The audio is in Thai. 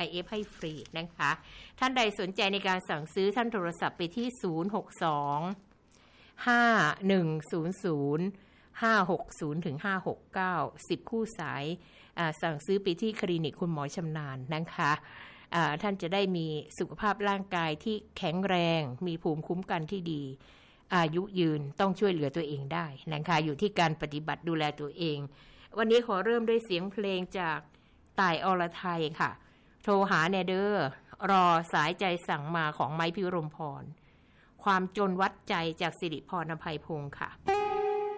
IF ให้ฟรีนะคะท่านใดสนใจในการสั่งซื้อท่านโทรศัพท์ไปที่062 5100 560ถึง569 10คู่สายสั่งซื้อไปที่คลินิกคุณหมอชำนาญนะคะท่านจะได้มีสุขภาพร่างกายที่แข็งแรงมีภูมิคุ้มกันที่ดีอายุยืนต้องช่วยเหลือตัวเองได้นะคะอยู่ที่การปฏิบัติดูแลตัวเองวันนี้ขอเริ่มด้วยเสียงเพลงจากต่ายอรไทยค่ะโทรหาแนเดอร์รอสายใจสั่งมาของไม้พิรมพรความจนวัดใจจากสิริพรอภัยพงศ์ค่ะ